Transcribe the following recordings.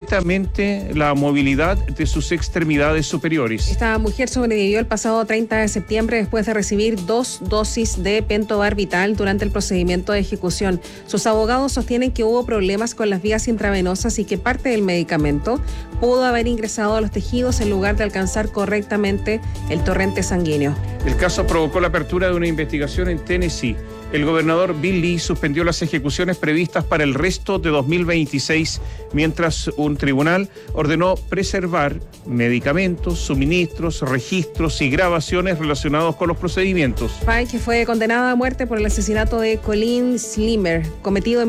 completamente la movilidad de sus extremidades superiores. Esta mujer sobrevivió el pasado 30 de septiembre después de recibir 2 dosis de pentobarbital durante el procedimiento de ejecución. Sus abogados sostienen que hubo problemas con las vías intravenosas y que parte del medicamento pudo haber ingresado a los tejidos en lugar de alcanzar correctamente el torrente sanguíneo. El caso provocó la apertura de una investigación en Tennessee. El gobernador Bill Lee suspendió las ejecuciones previstas para el resto de 2026, mientras un tribunal ordenó preservar medicamentos, suministros, registros y grabaciones relacionados con los procedimientos. Pike fue condenada a muerte por el asesinato de Colleen Slimer, cometido en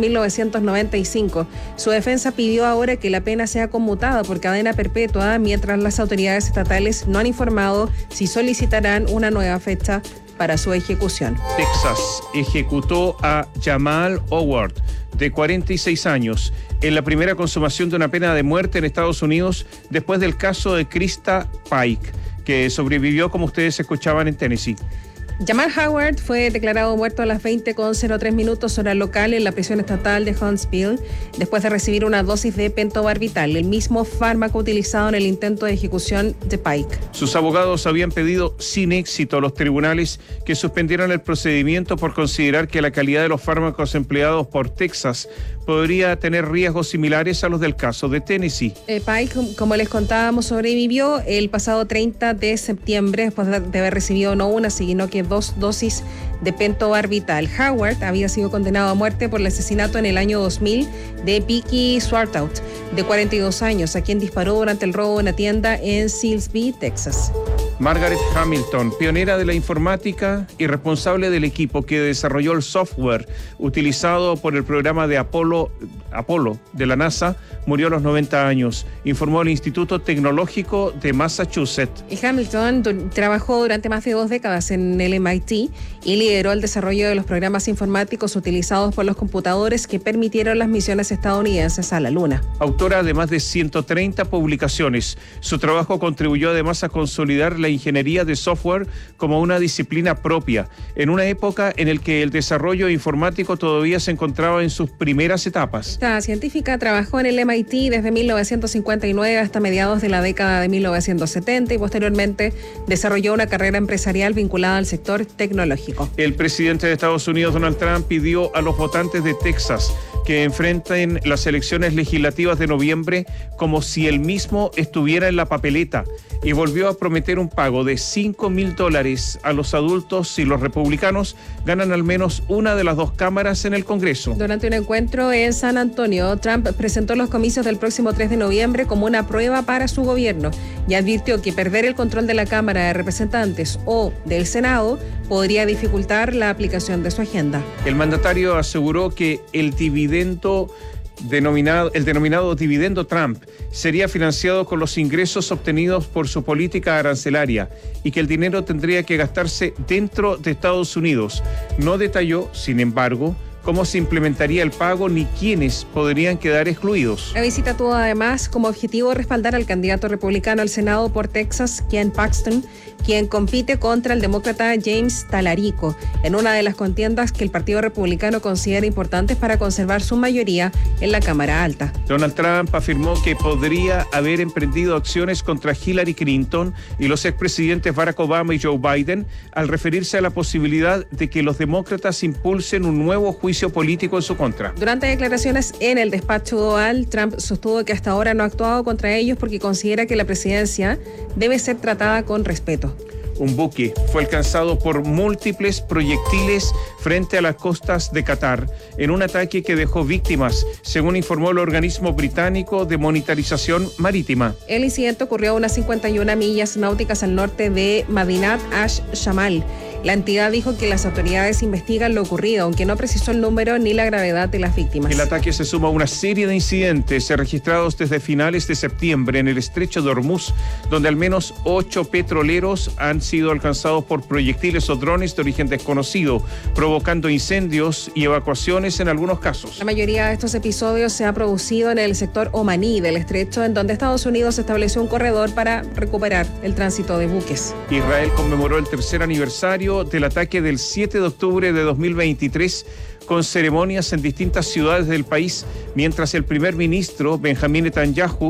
1995. Su defensa pidió ahora que la pena sea conmutada por cadena perpetua, mientras las autoridades estatales no han informado si solicitarán una nueva fecha para su ejecución. Texas ejecutó a Jamal Howard, de 46 años, en la primera consumación de una pena de muerte en Estados Unidos después del caso de Krista Pike, que sobrevivió, como ustedes escuchaban, en Tennessee. Jamal Howard fue declarado muerto a las 20:03 hora local en la prisión estatal de Huntsville después de recibir una dosis de pentobarbital, el mismo fármaco utilizado en el intento de ejecución de Pike. Sus abogados habían pedido sin éxito a los tribunales que suspendieran el procedimiento por considerar que la calidad de los fármacos empleados por Texas podría tener riesgos similares a los del caso de Tennessee. Pike, como les contábamos, sobrevivió el pasado 30 de septiembre después de haber recibido no una, sino que 2 dosis de pentobarbital. Howard había sido condenado a muerte por el asesinato en el año 2000 de Vicky Swartout, de 42 años, a quien disparó durante el robo de una tienda en Silsbee, Texas. Margaret Hamilton, pionera de la informática y responsable del equipo que desarrolló el software utilizado por el programa de Apolo de la NASA, murió a los 90 años, informó el Instituto Tecnológico de Massachusetts. Y Hamilton trabajó durante más de 2 décadas en el MIT y lideró el desarrollo de los programas informáticos utilizados por los computadores que permitieron las misiones estadounidenses a la Luna. Autora de más de 130 publicaciones, su trabajo contribuyó además a consolidar la ingeniería de software como una disciplina propia, en una época en la que el desarrollo informático todavía se encontraba en sus primeras etapas. Esta científica trabajó en el MIT desde 1959 hasta mediados de la década de 1970 y posteriormente desarrolló una carrera empresarial vinculada al sector tecnológico. El presidente de Estados Unidos, Donald Trump, pidió a los votantes de Texas que enfrenten las elecciones legislativas de noviembre como si él mismo estuviera en la papeleta y volvió a prometer un pago de $5,000 a los adultos si los republicanos ganan al menos una de las 2 cámaras en el Congreso. Durante un encuentro en San Antonio, Trump presentó los comicios del próximo 3 de noviembre como una prueba para su gobierno y advirtió que perder el control de la Cámara de Representantes o del Senado podría dificultar la aplicación de su agenda. El mandatario aseguró que el denominado dividendo Trump sería financiado con los ingresos obtenidos por su política arancelaria y que el dinero tendría que gastarse dentro de Estados Unidos. No detalló, sin embargo, cómo se implementaría el pago ni quiénes podrían quedar excluidos. La visita tuvo además como objetivo respaldar al candidato republicano al Senado por Texas, Ken Paxton, quien compite contra el demócrata James Talarico en una de las contiendas que el Partido Republicano considera importantes para conservar su mayoría en la Cámara Alta. Donald Trump afirmó que podría haber emprendido acciones contra Hillary Clinton y los expresidentes Barack Obama y Joe Biden al referirse a la posibilidad de que los demócratas impulsen un nuevo juicio político en su contra. Durante declaraciones en el despacho Oval, Trump sostuvo que hasta ahora no ha actuado contra ellos porque considera que la presidencia debe ser tratada con respeto. Un buque fue alcanzado por múltiples proyectiles frente a las costas de Qatar en un ataque que dejó víctimas, según informó el organismo británico de monitorización marítima. El incidente ocurrió a unas 51 millas náuticas al norte de Madinat Ash-Shamal. La entidad dijo que las autoridades investigan lo ocurrido, aunque no precisó el número ni la gravedad de las víctimas. El ataque se suma a una serie de incidentes registrados desde finales de septiembre en el estrecho de Hormuz, donde al menos 8 petroleros han sido alcanzados por proyectiles o drones de origen desconocido, provocando incendios y evacuaciones en algunos casos. La mayoría de estos episodios se ha producido en el sector omaní del estrecho, en donde Estados Unidos estableció un corredor para recuperar el tránsito de buques. Israel conmemoró el 3er aniversario del ataque del 7 de octubre de 2023 con ceremonias en distintas ciudades del país, mientras el primer ministro Benjamín Netanyahu